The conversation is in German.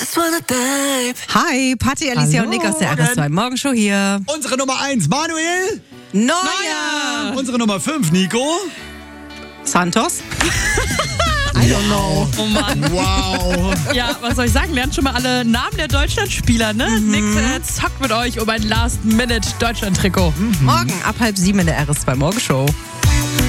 Hi, Patti, Alicia und Nick aus der RS2 Morgenshow hier. Unsere Nummer 1, Manuel. Neuer. Unsere Nummer 5, Nico. Santos. I don't know. Oh Mann. Wow. Ja, was soll ich sagen? Lernt schon mal alle Namen der Deutschlandspieler, ne? Nick zockt mit euch um ein Last-Minute-Deutschland-Trikot. Morgen ab 6:30 in der RS2 Morgenshow.